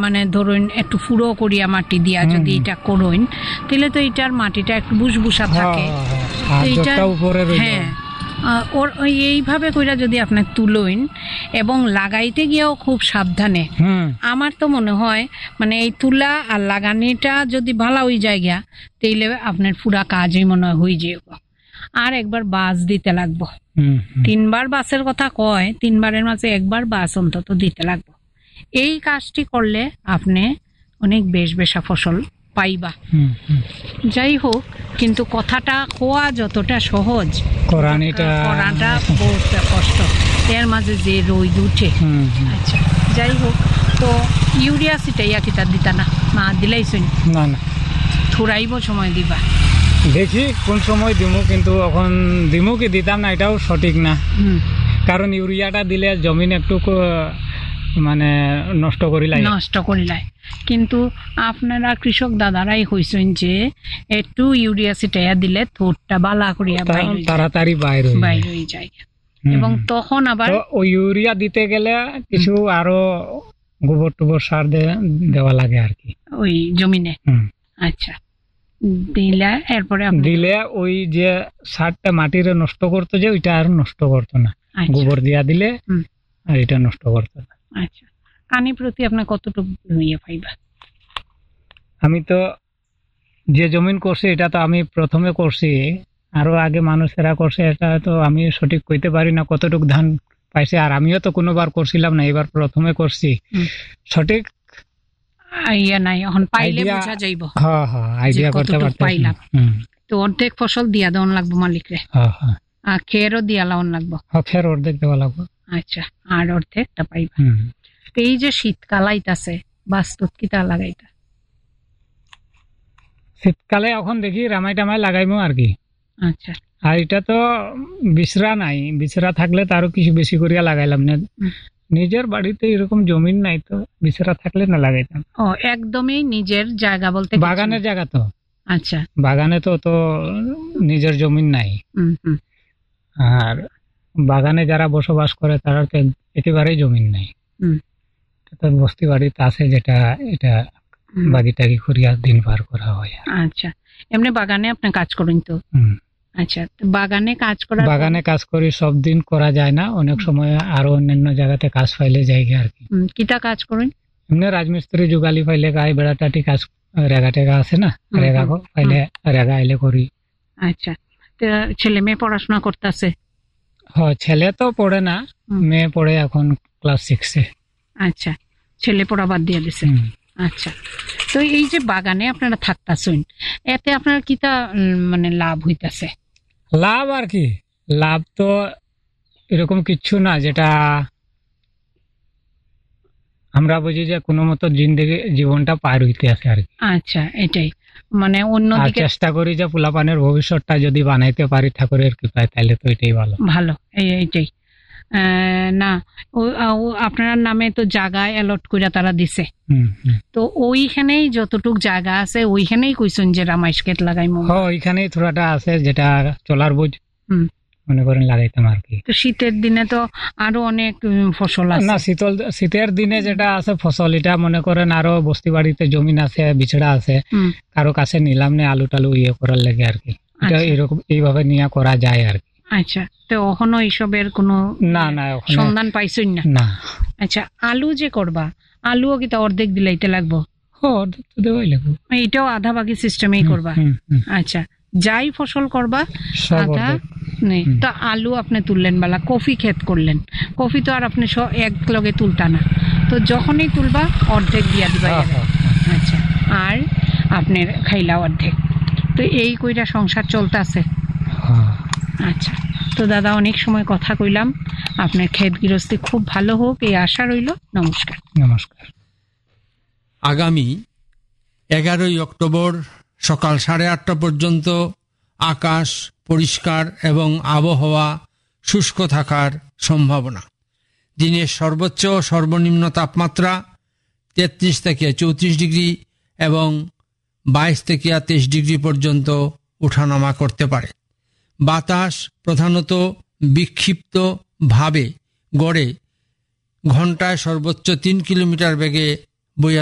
মানে ধরুন একটু ফুড়ো করিয়া মাটি দিয়া যদি এটা করুন তাহলে তো এটার মাটিটা একটু বুসবুসা থাকে। তো এটা হ্যাঁ ওর এইভাবে কইরা যদি আপনি তুলইন এবং লাগাইতে গিয়েও খুব সাবধানে, আমার তো মনে হয় মানে এই তুলা আর লাগানিটা যদি ভালো হয়ে যায় গিয়া তাইলে আপনার পুরা কাজই মনে হয় হয়ে যাব। আর একবার বাস দিতে লাগবো, 3 বার বাসের কথা কয়, 3 বারের মাঝে একবার বাস অন্তত দিতে লাগবো। এই কাজটি করলে আপনি অনেক বেশা ফসল পাইবা। যাই হোক, কিন্তু কথাটা কোয়া যতটা সহজ করাটা বহুত কষ্ট, এর মাঝে যে রোদ উঠে। আচ্ছা যাই হোক, তো ইউরিয়া সিটাইয়া কিতা দিতা না দিলাইছুন? না না, থুরাইব সময় দিবা, দেখি কোন সময় দিমু, কিন্তু এখন দিমু কি দিতাম না এটাও সঠিক না। কারণ ইউরিয়াটা দিলে জমিন একটু মানে নষ্ট করিলাই। কিন্তু আপনারা কৃষক দাদারাই হইছেন যে একটু ইউরিয়া ছিটাইয়া দিলে থোরটা বালা করিয়া তাড়াতাড়ি বাইর হয়ে যায়। এবং তখন আবার ওই ইউরিয়া দিতে গেলে কিছু আরো গোবর টোবর সার দেওয়া লাগে আর কি ওই জমিনে। আচ্ছা, দিলে এরপরে দিলে ওই যে সারটা মাটির নষ্ট করতো যে ওইটা আর নষ্ট করতো না। গোবর দিয়া দিলে আর এটা নষ্ট করতো না। আচ্ছা, পানি প্রতি আপনার কতটুকু ইয়ে পাইবা? আমি তো যে জমিন করছি এটা তো আমি প্রথমে করছি, আরো আগে মানুষেরা করছে, এটা তো আমি সঠিক কইতে পারি না কতটুকু ধান পাইছে। আর আমিও তো কোনোবার করছিলাম না, এবার প্রথমে করছি, সঠিক আইডিয়া নাই। এখন পাইলে বোঝা যাইব। হ্যাঁ হ্যাঁ, আইডিয়া করতে পাইলাম। তো অর্ধেক ফসল দিয়া দেওয়ান লাগবো মালিকরে? হ্যাঁ হ্যাঁ। আর খেরও দিয়া লাউন লাগবো? হ্যাঁ, খের অর্ধেক দেওয়া লাগবো। আচ্ছা, আর অর্ধেকটা পাইবা। এই যে শীতকাল আইতাছে, বাস্তব কিতা লাগাইতা? শীতকালে এখন দেখি রামাই টামাই লাগাইমু আর কি। আচ্ছা, আর এটা তো বিছরা নাই, বিছরা থাকলে তারও কিছু বেশি করিয়া লাগাইলাম না। নিজের বাড়িতে এরকম জমিন নাই, তো বিছরা থাকলে না লাগাইতাম। ও, একদমই নিজের জায়গা বলতে বাগানের জায়গা তো। আচ্ছা, বাগানে তো নিজের জমিন নাই। আর বাগানে যারা বসবাস করে তারা তো একেবারেই জমিন নাই। বস্তি বাড়িতে আছে যেটা, এটা বাগিটাগি করিয়া দিন পার করা হয়। আচ্ছা, এমনি বাগানে আপনি কাজ করেন তো? আচ্ছা, বাগানে কাজ করি, সব দিন করা যায় না, অনেক সময় আরো অন্যান্য জায়গাতে কাজ পাইলে যাই আর কি। কিটা কাজ করেন? এমনি রাজমিস্ত্রি যুগালি পাইলে গায়ে বেড়াটাটি কাজ, রেগা টেগা আছে না, রেগা পাইলে রেগা আইলে করি। আচ্ছা, ছেলে মেয়ে পড়াশোনা করতেছে? হ্যাঁ, ছেলে তো পড়ে না, মেয়ে পড়ে এখন ক্লাস 6-এ। আচ্ছা, ছেলে পড়া বাদ দিয়ে দিছে। আচ্ছা, তো এই যে বাগানে আপনারা থাকতেছেন, এতে আপনার কিটা মানে লাভ হইতাছে? লাভ আর কি, লাভ তো এরকম কিছু না যেটা আমরা বুঝি যে কোনো মতো জীবনটা পার হইতে আছে আর কি। আচ্ছা, এটাই মানে অন্যদিকে চেষ্টা করি যে পোলাপানের ভবিষ্যৎটা যদি বানাইতে পারি ঠাকুরের কৃপায়, তাহলে তো এটাই ভালো। এইটাই না, আপনার নামে তো জায়গা অ্যালট করে তারা দিছে, তো ওইখানেই যতটুক জায়গা আছে ওইখানেই কইছেন যে রামাইশ ক্ষেত লাগাইমু? ওইখানেই থোড়াটা আছে যেটা চলার বুঝ মনে করেন লাগাইতাম আর কি। তো শীতের দিনে তো আরো অনেক ফসল আছে না, শীতের দিনে যেটা আছে ফসল, এটা মনে করেন আরো বস্তি বাড়িতে জমিন আছে, বিছড়া আছে, কারো কাছে নিলাম না আলু টালু ইয়ে করার লাগে আর কি। এটা এরকম এইভাবে নিয়ে করা যায় আর কি। আচ্ছা, তো এখনো এইসবের কোনো না সন্ধান পাইছেন না? আচ্ছা, আলু যে করবা, আলুও কি তা অর্ধেক দিলাইতে লাগবো? অর্ধেক তো দেওয়াই লাগবে। এইটাও আধা ভাগি সিস্টেমেই করবা? আচ্ছা, যাই ফসল করবা আধা নেই। তো আলু আপনি তুললেন বেলা, কফি ক্ষেত করলেন, কফি তো আর আপনি এক লগে তুলতা না, তো যখনই তুলবা অর্ধেক দিয়া দিবা। আচ্ছা, আর আপনার খাইলা অর্ধেক, তো এই কইরা সংসার চলতেছে। আচ্ছা, তো দাদা অনেক সময় কথা কইলাম, আপনার ক্ষেত গৃহস্থী খুব ভালো হোক এই আশা রইল। নমস্কার। নমস্কার। আগামী 11ই অক্টোবর সকাল 8:30 পর্যন্ত আকাশ পরিষ্কার এবং আবহাওয়া শুষ্ক থাকার সম্ভাবনা। দিনের সর্বোচ্চ সর্বনিম্ন তাপমাত্রা 33 থেকে 34 ডিগ্রি এবং 22 থেকে 23 ডিগ্রি পর্যন্ত ওঠানামা করতে পারে। বাতাস প্রধানত বিক্ষিপ্তভাবে গড়ে ঘন্টায় সর্বোচ্চ 3 কিলোমিটার বেগে বইয়া